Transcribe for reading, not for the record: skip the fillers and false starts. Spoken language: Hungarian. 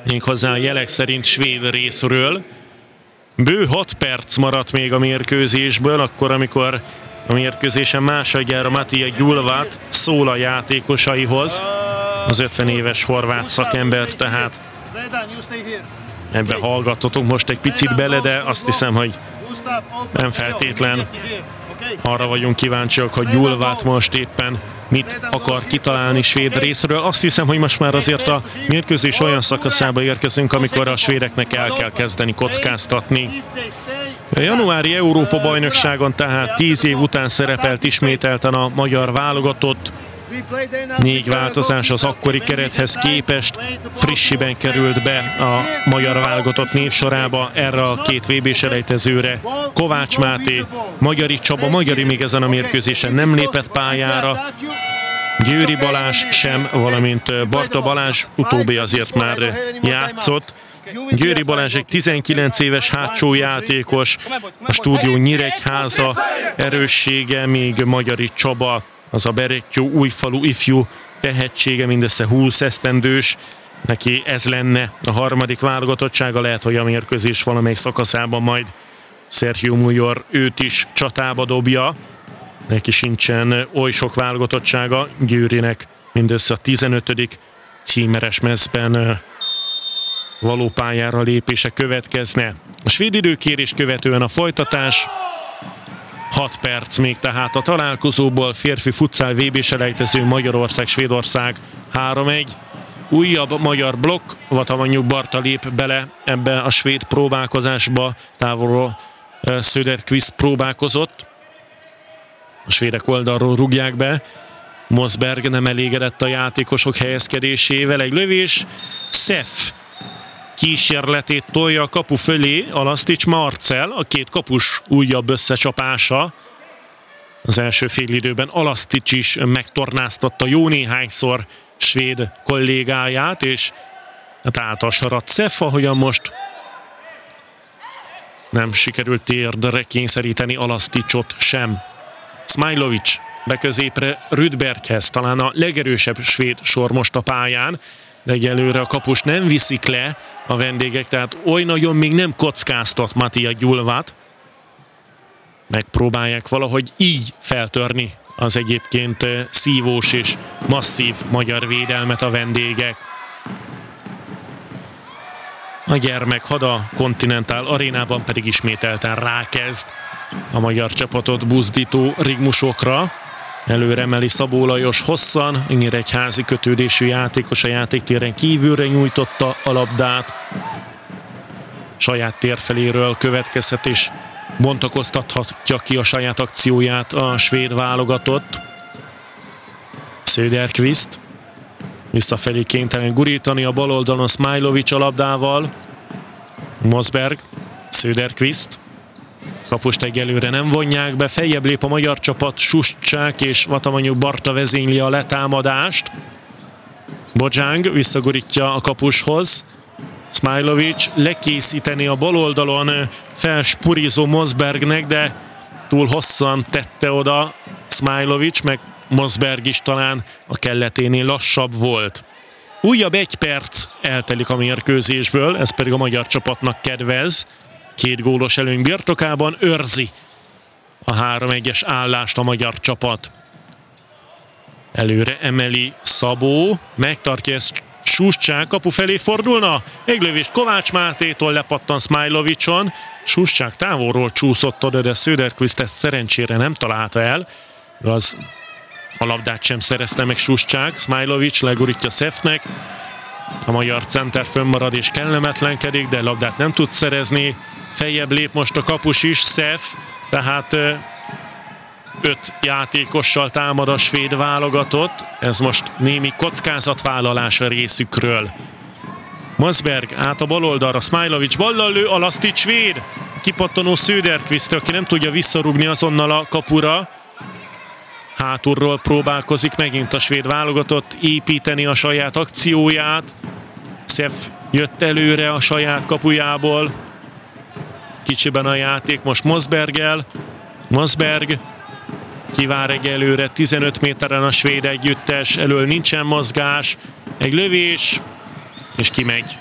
méghozzá a jelek szerint svéd részről. Bő 6 perc maradt még a mérkőzésből, akkor, amikor a mérkőzésen másodjára Matija Gyulvát szól a játékosaihoz. Az 50 éves horvát szakember, tehát ebbe hallgattatok most egy picit bele, de azt hiszem, hogy nem feltétlen arra vagyunk kíváncsiak, hogy Gyulvát most éppen mit akar kitalálni svéd részről. Azt hiszem, hogy most már azért a mérkőzés olyan szakaszába érkezünk, amikor a svédeknek el kell kezdeni kockáztatni. A januári Európa-bajnokságon tehát 10 év után szerepelt ismételten a magyar válogatott. 4 változás az akkori kerethez képest, frissiben került be a magyar válogatott névsorába erre a 2 VB-s selejtezőre. Kovács Máté, Magyari Csaba, Magyari még ezen a mérkőzésen nem lépett pályára, Győri Balázs sem, valamint Barta Balázs, utóbbi azért már játszott. Győri Balázs egy 19 éves hátsó játékos, a stúdió Nyíregyháza erőssége, még Magyari Csaba, az a Berettyó újfalu ifjú tehetsége, mindössze 20 esztendős. Neki ez lenne a harmadik válogatottsága, lehet, hogy a mérkőzés valamelyik szakaszában majd Sergio Mujor őt is csatába dobja. Neki sincsen oly sok válogatottsága, Győrinek mindössze a 15. címeres mezben való pályára lépése következne. A svéd időkérés követően a folytatás. 6 perc még tehát a találkozóból, férfi futszál VB selejtező Magyarország-Svédország 3-1. Újabb magyar blokk, Vatamanyú Barta lép bele ebbe a svéd próbálkozásba, távolról Söderqvist próbálkozott. A svédek oldalról rúgják be. Mosberg nem elégedett a játékosok helyezkedésével. Egy lövés, Szef kísérletét tolja a kapu fölé, Alasztics Marcel, a 2 kapus újabb összecsapása. Az első félidőben Alasztics is megtornáztatta jó néhányszor svéd kollégáját, és hát átasarat Szef, ahogyan most nem sikerült térdre kényszeríteni Alaszticsot sem. Smajlovic beközépre Rydberghez, talán a legerősebb svéd sor most a pályán, de egyelőre a kapus nem viszik le a vendégek, tehát oly nagyon még nem kockáztat Matija Gyulvát. Megpróbálják valahogy így feltörni az egyébként szívós és masszív magyar védelmet a vendégek. A gyermekhad a Continental Arénában pedig ismételten rákezd a magyar csapatot buzdító rigmusokra. Előre emeli Szabó Lajos hosszan, nyíregyházi kötődésű játékos a játéktéren kívülre nyújtotta a labdát. Saját térfeléről következhet és bontakoztathatja ki a saját akcióját a svéd válogatott. Söderqvist visszafelé kénytelen gurítani a bal oldalon Smajlovic a labdával. Mosberg, Söderqvist. Kapust egyelőre nem vonják be, feljebb lép a magyar csapat, Suscsák és Vatamanyú Barta vezényli a letámadást. Bojang visszagurítja a kapushoz. Smajlovic lekészíteni a bal oldalon felspurizó Mosbergnek, de túl hosszan tette oda Smajlovic, meg Mosberg is talán a kelleténél lassabb volt. Újabb 1 perc eltelik a mérkőzésből, ez pedig a magyar csapatnak kedvez. 2 gólos előny birtokában őrzi a 3-1-es állást a magyar csapat. Előre emeli Szabó, megtartja ezt Suscsák, kapu felé fordulna. Egy lövést Kovács Mátétól, lepattan Smajlovicson. Suscsák távolról csúszott oda, de Söderqvist ezt szerencsére nem találta el. Az a labdát sem szerezte meg Suscsák. Smajlovic legurítja Szefnek. A magyar center fönnmarad és kellemetlenkedik, de labdát nem tud szerezni. Feljebb lép most a kapus is, Szef, tehát 5 játékossal támad a svéd válogatott. Ez most némi kockázatvállalás a részükről. Mosberg át a bal oldalra, Smajlovic ballal lő, Alasztics svéd. Kipattanó Söderqvist, aki nem tudja visszarúgni azonnal a kapura. Hátulról próbálkozik megint a svéd válogatott építeni a saját akcióját. Szef jött előre a saját kapujából. Kicsiben a játék most Mosberggel. Mosberg kivár egyelőre 15 méteren a svéd együttes, elől nincsen mozgás. Egy lövés, és kimegy